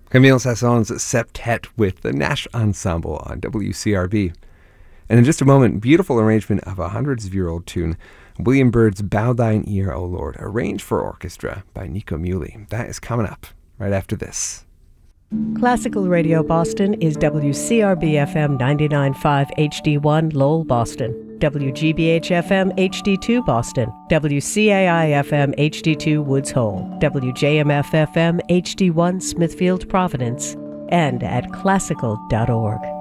Camille Sasson's Septet with the Nash Ensemble on WCRB. And in just a moment, beautiful arrangement of a hundreds-of-year-old tune, William Byrd's Bow Thine Ear, O Lord, arranged for orchestra by Nico Muhly. That is coming up right after this. Classical Radio Boston is WCRB-FM 99.5 HD1 Lowell, Boston, WGBH-FM HD2 Boston, WCAI-FM HD2 Woods Hole, WJMF-FM HD1 Smithfield, Providence, and at classical.org.